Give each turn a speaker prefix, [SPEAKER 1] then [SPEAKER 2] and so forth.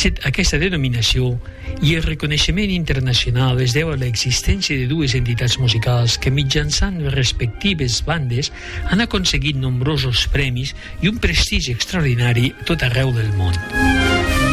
[SPEAKER 1] Aquesta denominació i el reconeixement internacional es deu a l'existència de dues entitats musicals que mitjançant les respectives bandes han aconseguit nombrosos premis i un prestigi extraordinari tot arreu del món.